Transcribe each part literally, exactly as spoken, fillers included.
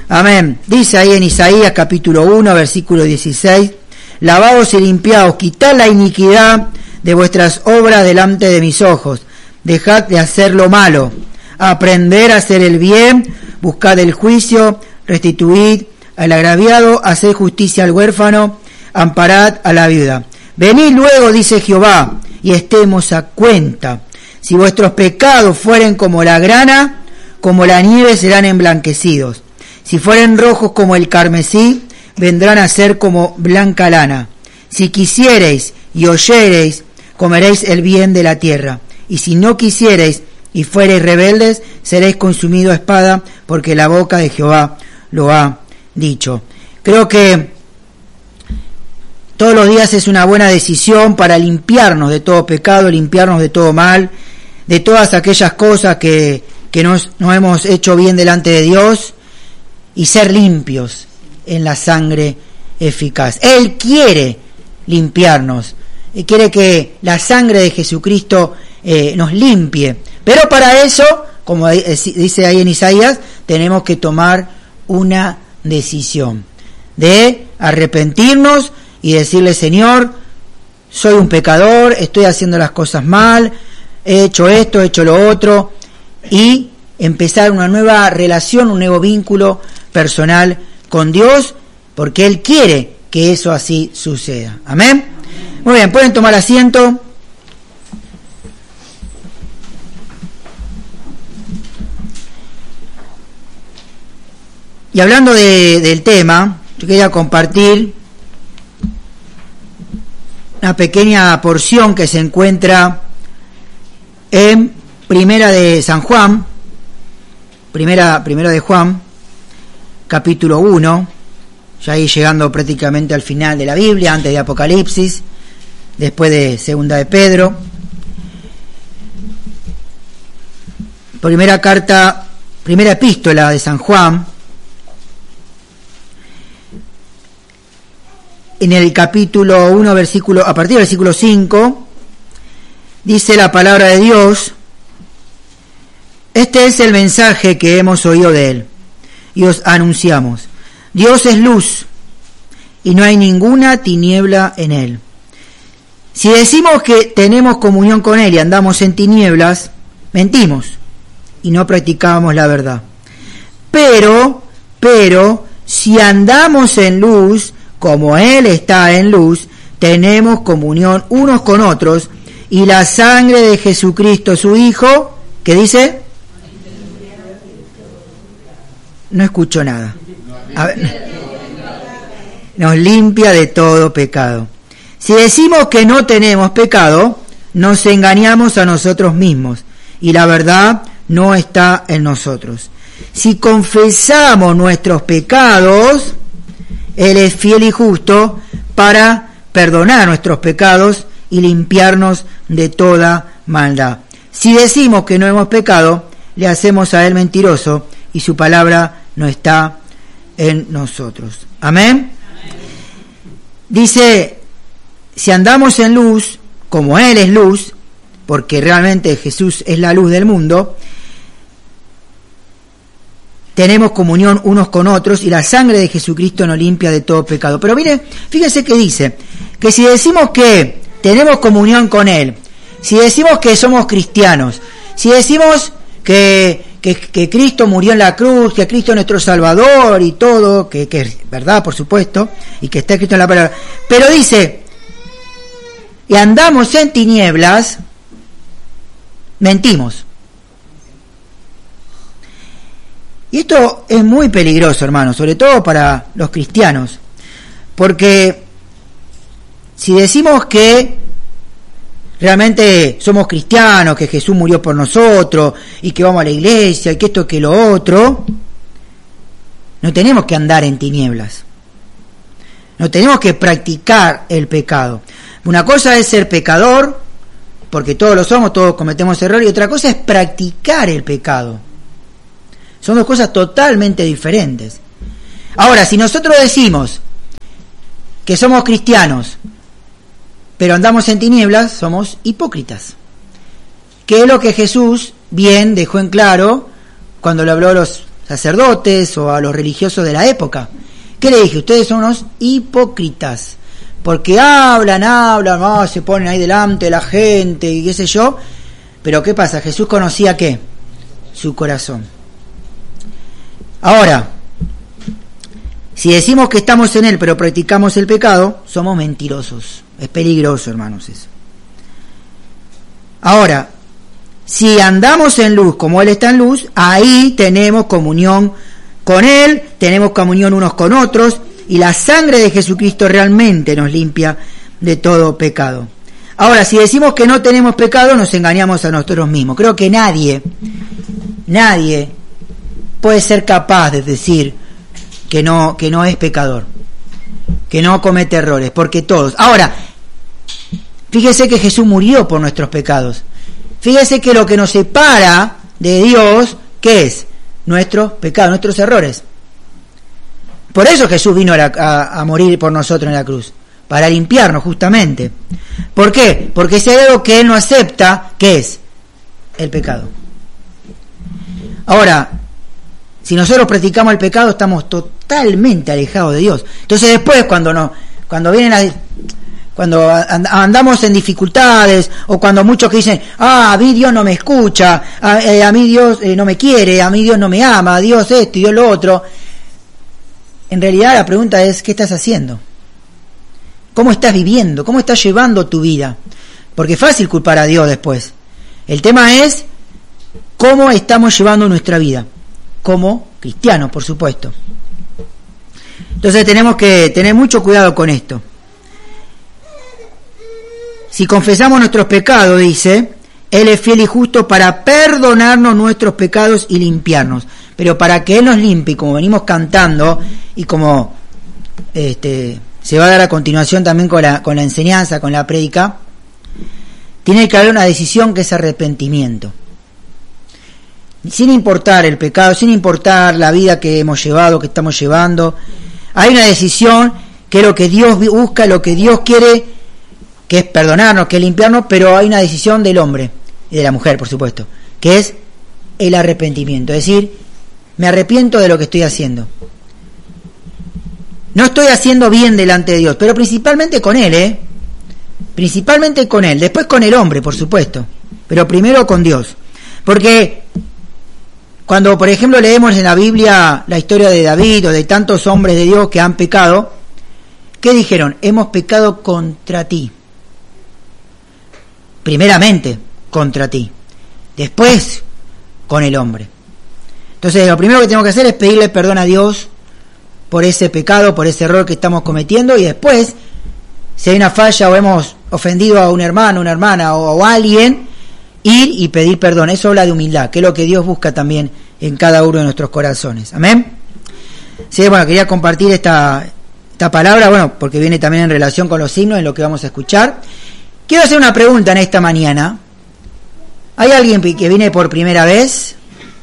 Amén. Dice ahí en Isaías capítulo uno, versículo dieciséis, lavaos y limpiaos, quitad la iniquidad de vuestras obras delante de mis ojos, dejad de hacer lo malo, aprender a hacer el bien, buscad el juicio, restituid al agraviado, haced justicia al huérfano, amparad a la viuda. Venid luego, dice Jehová, y estemos a cuenta. Si vuestros pecados fueren como la grana, como la nieve serán emblanquecidos. Si fueren rojos como el carmesí, vendrán a ser como blanca lana. Si quisiereis y oyereis, comeréis el bien de la tierra. Y si no quisiereis y fuereis rebeldes, seréis consumidos a espada, porque la boca de Jehová lo ha dicho. Creo que todos los días es una buena decisión para limpiarnos de todo pecado, limpiarnos de todo mal, de todas aquellas cosas que, que nos, nos hemos hecho bien delante de Dios, y ser limpios en la sangre eficaz. Él quiere limpiarnos, Él quiere que la sangre de Jesucristo eh, nos limpie, pero para eso, como dice ahí en Isaías, tenemos que tomar una decisión de arrepentirnos y decirle: Señor, soy un pecador, estoy haciendo las cosas mal, he hecho esto, he hecho lo otro, y empezar una nueva relación, un nuevo vínculo personal con Dios, porque Él quiere que eso así suceda. Amén. Muy bien, pueden tomar asiento. Y hablando de, del tema, yo quería compartir una pequeña porción que se encuentra en Primera de San Juan, Primera, primera de Juan, capítulo uno, ya ahí llegando prácticamente al final de la Biblia, antes de Apocalipsis, después de Segunda de Pedro. Primera carta, primera epístola de San Juan, en el capítulo uno, versículo, a partir del versículo cinco, dice la palabra de Dios: este es el mensaje que hemos oído de Él y os anunciamos. Dios es luz y no hay ninguna tiniebla en Él. Si decimos que tenemos comunión con Él y andamos en tinieblas, mentimos y no practicamos la verdad. Pero, pero, si andamos en luz, como Él está en luz, tenemos comunión unos con otros, y la sangre de Jesucristo, su Hijo, ¿qué dice? No escucho nada. A ver. Nos limpia de todo pecado. Si decimos que no tenemos pecado, nos engañamos a nosotros mismos, y la verdad no está en nosotros. Si confesamos nuestros pecados, Él es fiel y justo para perdonar nuestros pecados y limpiarnos de toda maldad. Si decimos que no hemos pecado, le hacemos a Él mentiroso y su palabra no está en nosotros. Amén. Dice: si andamos en luz, como Él es luz, porque realmente Jesús es la luz del mundo, tenemos comunión unos con otros, y la sangre de Jesucristo nos limpia de todo pecado. Pero mire, fíjense que dice, que si decimos que tenemos comunión con Él, si decimos que somos cristianos, si decimos que, que, que Cristo murió en la cruz, que Cristo es nuestro Salvador y todo, que, que es verdad, por supuesto, y que está escrito en la palabra, pero dice, y andamos en tinieblas, mentimos. Y esto es muy peligroso, hermanos, sobre todo para los cristianos, porque si decimos que realmente somos cristianos, que Jesús murió por nosotros, y que vamos a la iglesia, y que esto, que lo otro, no tenemos que andar en tinieblas, no tenemos que practicar el pecado. Una cosa es ser pecador, porque todos lo somos, todos cometemos errores, y otra cosa es practicar el pecado. Son dos cosas totalmente diferentes. Ahora, si nosotros decimos que somos cristianos, pero andamos en tinieblas, somos hipócritas. ¿Qué es lo que Jesús bien dejó en claro cuando le habló a los sacerdotes o a los religiosos de la época. ¿Qué le dije? Ustedes son unos hipócritas, porque hablan, hablan, oh, se ponen ahí delante de la gente y qué sé yo, pero ¿qué pasa? Jesús conocía ¿qué? Su corazón. Ahora, si decimos que estamos en Él pero practicamos el pecado, somos mentirosos. Es peligroso, hermanos, eso. Ahora, si andamos en luz como Él está en luz, ahí tenemos comunión con Él, tenemos comunión unos con otros, y la sangre de Jesucristo realmente nos limpia de todo pecado. Ahora, si decimos que no tenemos pecado, nos engañamos a nosotros mismos. Creo que nadie, nadie puede ser capaz de decir que no, que no es pecador, que no comete errores, porque todos. Ahora, fíjese que Jesús murió por nuestros pecados. Fíjese que lo que nos separa de Dios, ¿qué es? Nuestros pecados, nuestros errores. Por eso Jesús vino a, la, a, a morir por nosotros en la cruz, para limpiarnos justamente. ¿Por qué? Porque si hay algo que Él no acepta, ¿qué es? El pecado. Ahora, si nosotros practicamos el pecado, estamos totalmente alejados de Dios. Entonces después, cuando no, cuando vienen las, cuando andamos en dificultades, o cuando muchos que dicen, ah, a mí Dios no me escucha, a, eh, a mí Dios eh, no me quiere, a mí Dios no me ama, a Dios esto y Dios lo otro. En realidad la pregunta es, ¿qué estás haciendo? ¿Cómo estás viviendo? ¿Cómo estás llevando tu vida? Porque es fácil culpar a Dios después. El tema es cómo estamos llevando nuestra vida, como cristianos, por supuesto. Entonces tenemos que tener mucho cuidado con esto. Si confesamos nuestros pecados, dice, Él es fiel y justo para perdonarnos nuestros pecados y limpiarnos. Pero para que Él nos limpie, como venimos cantando, y como este, se va a dar a continuación también con la, con la enseñanza, con la prédica, tiene que haber una decisión que es arrepentimiento. Sin importar el pecado, sin importar la vida que hemos llevado, que estamos llevando, hay una decisión que es lo que Dios busca, lo que Dios quiere, que es perdonarnos, que es limpiarnos, pero hay una decisión del hombre y de la mujer, por supuesto, que es el arrepentimiento, es decir, me arrepiento de lo que estoy haciendo. No estoy haciendo bien delante de Dios, pero principalmente con Él, ¿eh? Principalmente con Él, después con el hombre, por supuesto, pero primero con Dios. Porque cuando, por ejemplo, leemos en la Biblia la historia de David o de tantos hombres de Dios que han pecado, ¿qué dijeron? Hemos pecado contra ti. Primeramente, contra ti. Después, con el hombre. Entonces, lo primero que tenemos que hacer es pedirle perdón a Dios por ese pecado, por ese error que estamos cometiendo, y después, si hay una falla o hemos ofendido a un hermano, una hermana o, o a alguien, ir y pedir perdón. Eso habla de humildad, que es lo que Dios busca también en cada uno de nuestros corazones. Amén. Sí, bueno, quería compartir esta, esta palabra, bueno, porque viene también en relación con los signos, en lo que vamos a escuchar. Quiero hacer una pregunta en esta mañana. ¿Hay alguien que viene por primera vez?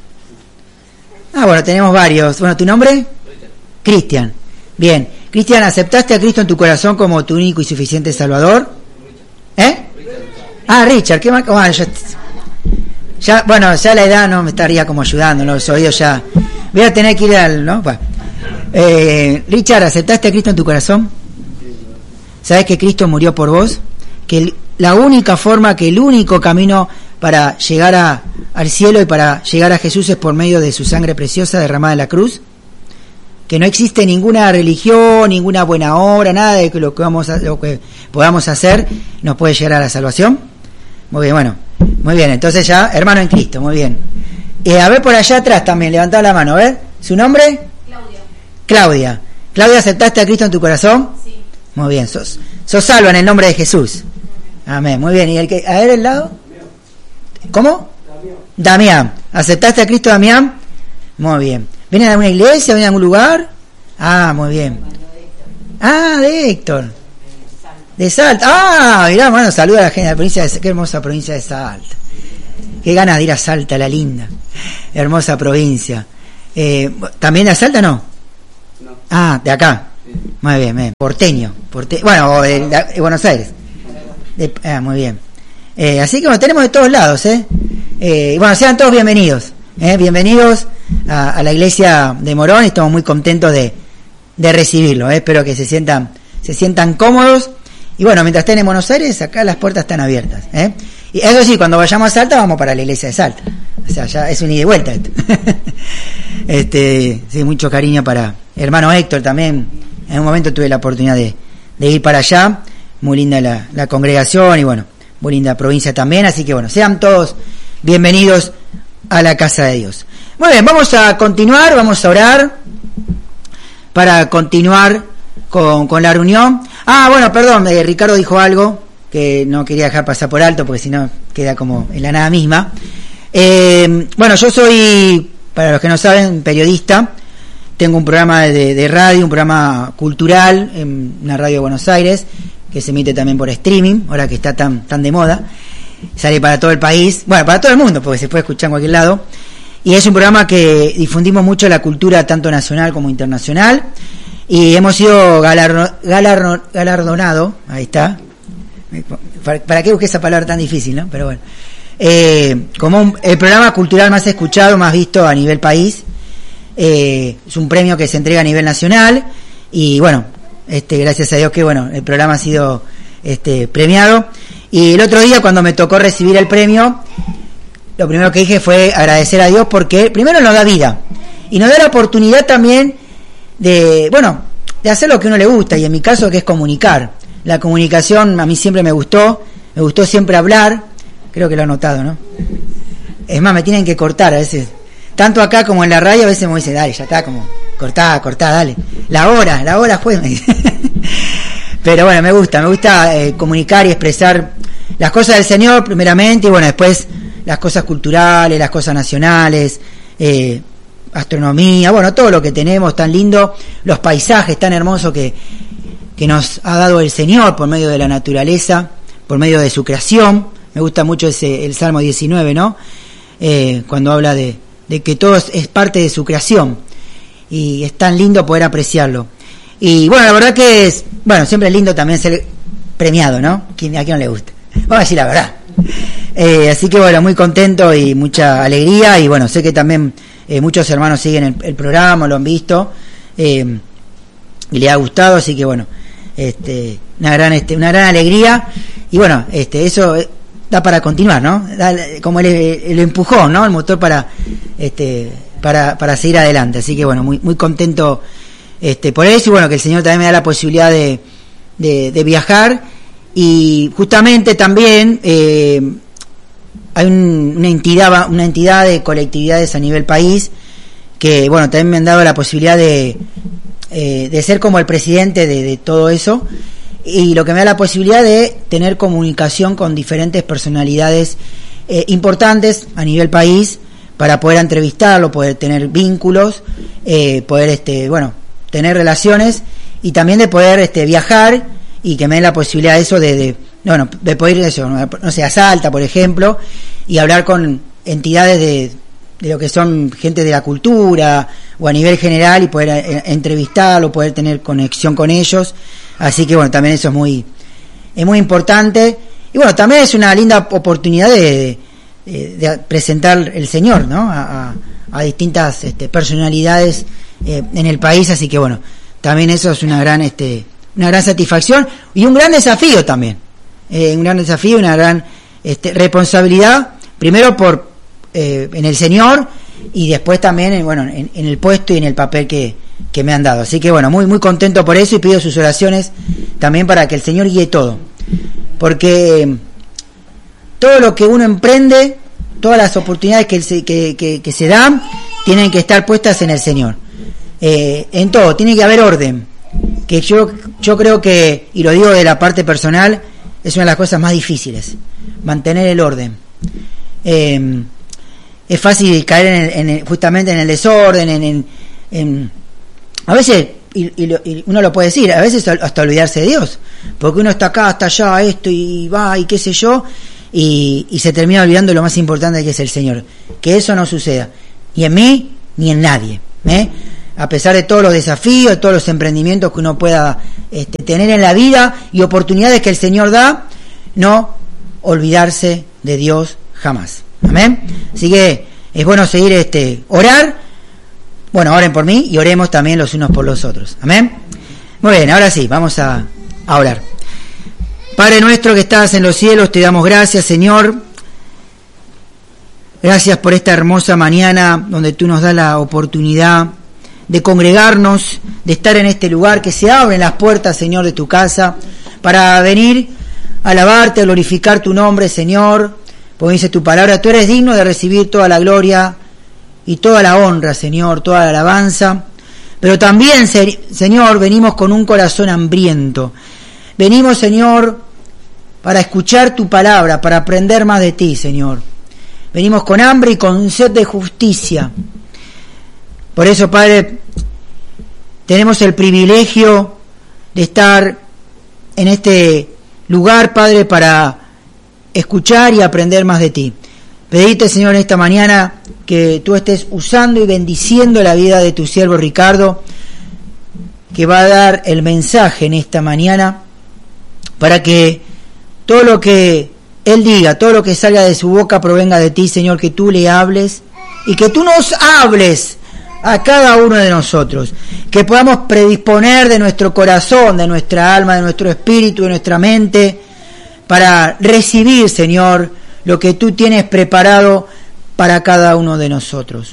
Ah, bueno, tenemos varios. Bueno, ¿tu nombre? Cristian. Bien. Cristian, ¿aceptaste a Cristo en tu corazón como tu único y suficiente Salvador? ¿Eh? Ah, Richard, qué mal. Bueno, ya, ya, bueno, ya la edad no me estaría como ayudando, ¿no? Los oídos ya. Voy a tener que ir al, ¿no? Bueno. Eh, Richard, ¿aceptaste a Cristo en tu corazón? ¿Sabes que Cristo murió por vos? Que el, la única forma, que el único camino para llegar a, al cielo y para llegar a Jesús es por medio de su sangre preciosa derramada en la cruz. Que no existe ninguna religión, ninguna buena obra, nada de lo que, vamos a, lo que podamos hacer nos puede llegar a la salvación. Muy bien, bueno, muy bien, entonces ya, hermano en Cristo, muy bien. Eh, a ver por allá atrás también, levantad la mano, a ver, ¿su nombre? Claudia. Claudia. Claudia, ¿aceptaste a Cristo en tu corazón? Sí. Muy bien, sos, sos salva en el nombre de Jesús. Amén, muy bien. ¿Y el que, a ver el lado? ¿Cómo? Damián. Damián. ¿Aceptaste a Cristo, Damián? Muy bien. ¿Vienen a alguna iglesia? ¿Vienen a algún lugar? Ah, muy bien. Ah, de Héctor. De Salta. Ah, mirá, hermano, saluda a la gente de la provincia de Salta. Qué hermosa provincia de Salta. Qué ganas de ir a Salta, la linda. Hermosa provincia. Eh, ¿También de Salta no? No. Ah, de acá. Sí. Muy bien, bien. Porteño. Porte... Bueno, de, de, de Buenos Aires. De, ah, muy bien. Eh, así que bueno, tenemos de todos lados, ¿eh? eh bueno, sean todos bienvenidos. ¿eh? Bienvenidos a, a la iglesia de Morón, estamos muy contentos de, de recibirlo, ¿eh? Espero que se sientan, se sientan cómodos, y bueno, mientras estén en Buenos Aires, acá las puertas están abiertas, ¿eh? Y eso sí, cuando vayamos a Salta, vamos para la iglesia de Salta, o sea, ya es un ida y vuelta esto. este, sí, mucho cariño para hermano Héctor también, en un momento tuve la oportunidad de, de ir para allá, muy linda la, la congregación, y bueno, muy linda provincia también, así que bueno, sean todos bienvenidos a la casa de Dios. Muy bien, vamos a continuar, vamos a orar para continuar con, con la reunión. Ah, bueno, perdón, eh, Ricardo dijo algo que no quería dejar pasar por alto, porque si no queda como en la nada misma. Eh, bueno, yo soy, para los que no saben, periodista. Tengo un programa de, de radio, un programa cultural en una radio de Buenos Aires, que se emite también por streaming, ahora que está tan, tan de moda. Sale para todo el país, bueno, para todo el mundo, porque se puede escuchar en cualquier lado. Y es un programa que difundimos mucho la cultura tanto nacional como internacional. Y hemos sido galardo, galardo, galardonado, ahí está. ¿Para qué busqué esa palabra tan difícil, no? Pero bueno. Eh, como un, el programa cultural más escuchado, más visto a nivel país. Eh, es un premio que se entrega a nivel nacional. Y bueno, este, gracias a Dios que bueno, el programa ha sido este, premiado. Y el otro día, cuando me tocó recibir el premio, lo primero que dije fue agradecer a Dios, porque primero nos da vida y nos da la oportunidad también de, bueno, de hacer lo que a uno le gusta, y en mi caso que es comunicar. La comunicación a mí siempre me gustó, me gustó siempre hablar, creo que lo han notado, ¿no? Es más, me tienen que cortar a veces, tanto acá como en la radio, a veces me dicen, dale, ya está, como, cortá, cortá, dale, la hora, la hora fue, me dice. Pero bueno, me gusta, me gusta eh, comunicar y expresar las cosas del Señor primeramente, y bueno, después las cosas culturales, las cosas nacionales, eh, astronomía, bueno, todo lo que tenemos tan lindo, los paisajes tan hermosos que, que nos ha dado el Señor por medio de la naturaleza, por medio de su creación. Me gusta mucho ese el Salmo diecinueve, ¿no? Eh, cuando habla de, de que todo es, es parte de su creación, y es tan lindo poder apreciarlo. Y bueno, la verdad que es, bueno, siempre es lindo también ser premiado, ¿no? ¿A quién no le gusta? Vamos a decir la verdad. Eh, así que bueno, muy contento y mucha alegría, y bueno, sé que también eh, muchos hermanos siguen el, el programa, lo han visto, eh, y les ha gustado, así que bueno, este, una gran, este, una gran alegría, y bueno, este, eso da para continuar, ¿no? Da como el, el empujón, ¿no? El motor para, este, para, para seguir adelante, así que bueno, muy, muy contento. Este, por eso, y bueno, que el Señor también me da la posibilidad de, de, de viajar, y justamente también eh, hay un, una entidad una entidad de colectividades a nivel país que bueno, también me han dado la posibilidad de eh, de ser como el presidente de, de todo eso, y lo que me da la posibilidad de tener comunicación con diferentes personalidades eh, importantes a nivel país, para poder entrevistarlo, poder tener vínculos, eh, poder este bueno tener relaciones, y también de poder este viajar, y que me den la posibilidad de eso, de, de bueno, de poder ir eso, no sé, a Salta, por ejemplo, y hablar con entidades de, de lo que son gente de la cultura, o a nivel general, y poder eh, entrevistarlo, poder tener conexión con ellos. Así que bueno, también eso es muy, es muy importante, y bueno, también es una linda oportunidad de, de, de presentar el Señor, ¿no? A, a, a distintas este, personalidades eh, en el país, así que bueno, también eso es una gran este una gran satisfacción y un gran desafío también, eh, un gran desafío, una gran este, responsabilidad, primero por eh, en el Señor, y después también en, bueno en, en el puesto y en el papel que, que me han dado. Así que bueno, muy muy contento por eso, y pido sus oraciones también para que el Señor guíe todo, porque todo lo que uno emprende, todas las oportunidades que, se, que, que, que se dan, tienen que estar puestas en el Señor. Eh, en todo, tiene que haber orden, que yo, yo creo que, y lo digo de la parte personal, es una de las cosas más difíciles, mantener el orden. Eh, es fácil caer en el, en el, justamente en el desorden, en, en, en a veces, y, y, lo, y uno lo puede decir, a veces hasta olvidarse de Dios, porque uno está acá, está allá, esto, y va, y qué sé yo, y, y se termina olvidando lo más importante, que es el Señor. Que eso no suceda, ni en mí, ni en nadie, ¿eh? A pesar de todos los desafíos, de todos los emprendimientos que uno pueda este, tener en la vida, y oportunidades que el Señor da, no olvidarse de Dios jamás. Amén. Así que es bueno seguir este, orar. Bueno, oren por mí y oremos también los unos por los otros. Amén. Muy bien, ahora sí, vamos a, a orar. Padre nuestro que estás en los cielos, te damos gracias, Señor. Gracias por esta hermosa mañana donde tú nos das la oportunidad de congregarnos, de estar en este lugar, que se abren las puertas, Señor, de tu casa, para venir a alabarte, a glorificar tu nombre, Señor. Como dice tu palabra, tú eres digno de recibir toda la gloria y toda la honra, Señor, toda la alabanza. Pero también, Señor, venimos con un corazón hambriento. Venimos, Señor, para escuchar tu palabra, para aprender más de ti, Señor. Venimos con hambre y con sed de justicia. Por eso, Padre, tenemos el privilegio de estar en este lugar, Padre, para escuchar y aprender más de ti. Pedirte, Señor, en esta mañana que tú estés usando y bendiciendo la vida de tu siervo Ricardo, que va a dar el mensaje en esta mañana, para que todo lo que él diga, todo lo que salga de su boca provenga de ti, Señor, que tú le hables y que tú nos hables a cada uno de nosotros, que podamos predisponer de nuestro corazón, de nuestra alma, de nuestro espíritu, de nuestra mente, para recibir, Señor, lo que tú tienes preparado para cada uno de nosotros.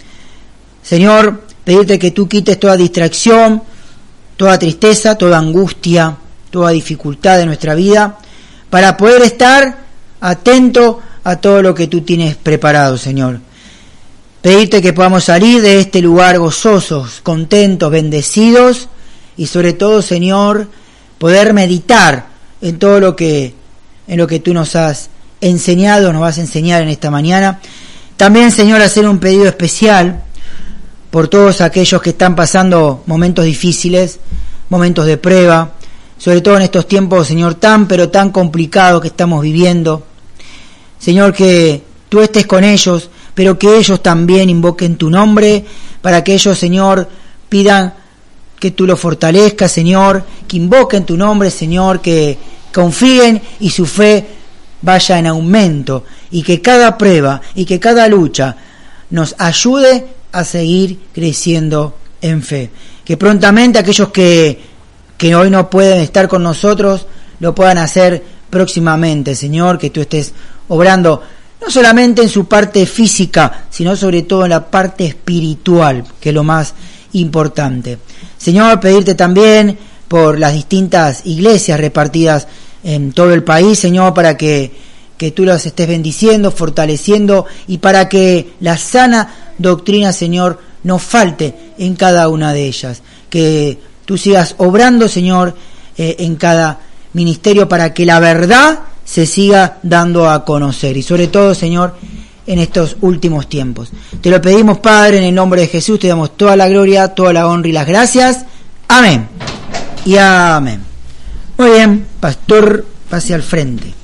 Señor, pedirte que tú quites toda distracción, toda tristeza, toda angustia, toda dificultad de nuestra vida, para poder estar atento a todo lo que tú tienes preparado, Señor. Pedirte que podamos salir de este lugar gozosos, contentos, bendecidos y sobre todo, Señor, poder meditar en todo lo que en lo que tú nos has enseñado, nos vas a enseñar en esta mañana. También, Señor, hacer un pedido especial por todos aquellos que están pasando momentos difíciles, momentos de prueba, sobre todo en estos tiempos, Señor, tan pero tan complicados que estamos viviendo. Señor, que tú estés con ellos, pero que ellos también invoquen tu nombre, para que ellos, Señor, pidan que tú los fortalezcas, Señor, que invoquen tu nombre, Señor, que confíen y su fe vaya en aumento, y que cada prueba y que cada lucha nos ayude a seguir creciendo en fe. Que prontamente aquellos que, que hoy no pueden estar con nosotros lo puedan hacer próximamente, Señor, que tú estés obrando no solamente en su parte física, sino sobre todo en la parte espiritual, que es lo más importante. Señor, pedirte también por las distintas iglesias repartidas en todo el país, Señor, para que, que tú las estés bendiciendo, fortaleciendo, y para que la sana doctrina, Señor, no falte en cada una de ellas. Que tú sigas obrando, Señor, eh, en cada ministerio, para que la verdad se siga dando a conocer, y sobre todo, Señor, en estos últimos tiempos. Te lo pedimos, Padre, en el nombre de Jesús, te damos toda la gloria, toda la honra y las gracias. Amén y amén. Muy bien, pastor, pase al frente.